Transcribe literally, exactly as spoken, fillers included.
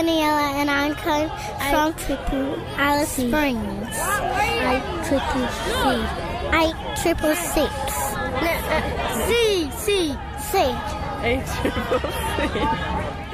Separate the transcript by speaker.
Speaker 1: Daniela, and I'm coming from Triple Alice Springs. I triple C. I triple six.
Speaker 2: C, C,
Speaker 1: C.
Speaker 2: A triple C.